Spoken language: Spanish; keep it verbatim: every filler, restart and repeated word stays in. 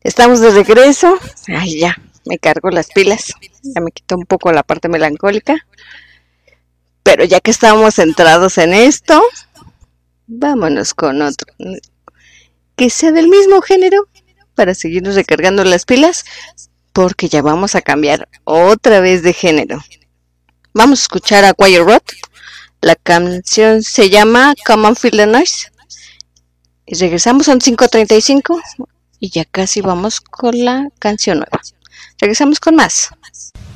Estamos de regreso. Ay, ya, me cargo las pilas. Ya me quitó un poco la parte melancólica. Pero ya que estamos centrados en esto, vámonos con otro. Que sea del mismo género para seguirnos recargando las pilas. Porque ya vamos a cambiar otra vez de género. Vamos a escuchar a Quiet Riot. La canción se llama Come on Feel the Noise. Y regresamos, son cinco treinta y cinco y ya casi vamos con la canción nueva. Regresamos con más.